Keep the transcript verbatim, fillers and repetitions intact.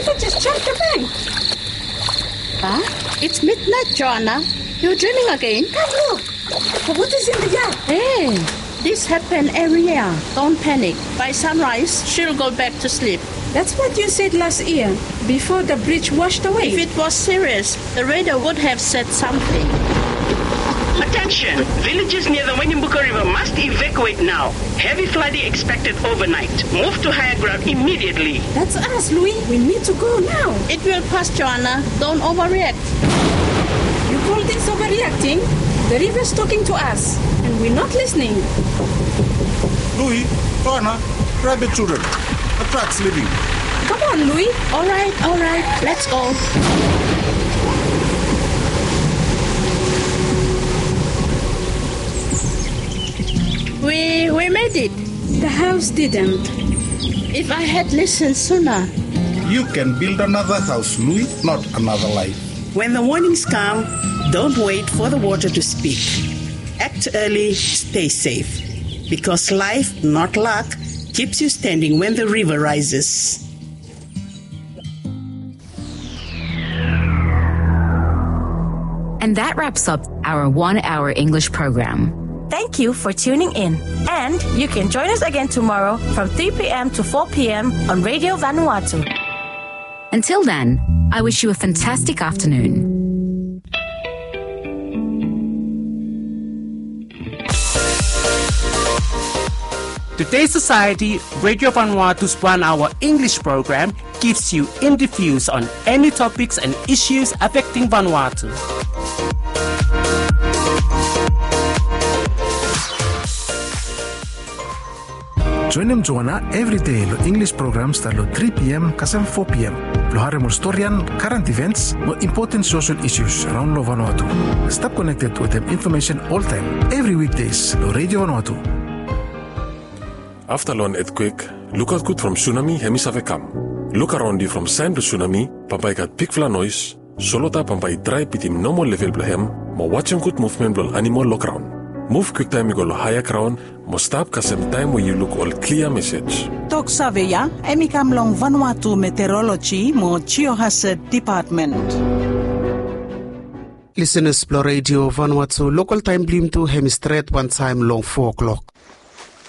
river just jumped the bank. Huh? It's midnight, Joanna. You're dreaming again? Come look. What is in the yard? Hey, this happens every year. Don't panic. By sunrise, she'll go back to sleep. That's what you said last year, before the bridge washed away. If it was serious, the radio would have said something. Attention! Villages near the Wanyambuka River must evacuate now. Heavy flooding expected overnight. Move to higher ground immediately. That's us, Louis. We need to go now. It will pass, Joanna. Don't overreact. You call this overreacting? The river's talking to us, and we're not listening. Louis, Joanna, grab the children. The truck's leaving. Come on, Louis. All right, all right. Let's go. We we made it. The house didn't. If I had listened sooner. You can build another house, Louis, not another life. When the warnings come, don't wait for the water to speak. Act early, stay safe. Because life, not luck, keeps you standing when the river rises. And that wraps up our one-hour English program. Thank you for tuning in. And you can join us again tomorrow from three p.m. to four p.m. on Radio Vanuatu. Until then, I wish you a fantastic afternoon. Today's Society, Radio Vanuatu's one-hour English program gives you in-depth views on any topics and issues affecting Vanuatu. Join them Joanna every day lo English programs start lo three p.m. kasam four p.m. Lo hari mo storyan, current events, mo important social issues around lo Vanuatu. Stop connected with them information all time, every weekdays lo Radio Vanuatu. After an earthquake, look out good from tsunami hemisavekam. Look around you from sand to tsunami, pampai kat pikfla noise, solota pampai dry pitim normal level blahem, mo watching good movement will animal look around. Move quick time you go higher crown, mo stop kasem time where you look all clear message. Tok saveya, emikam long Vanuatu meteorology mo Geohazard department. Listeners, Blo Radio Vanuatu local time blim to hemistret one time long four o'clock.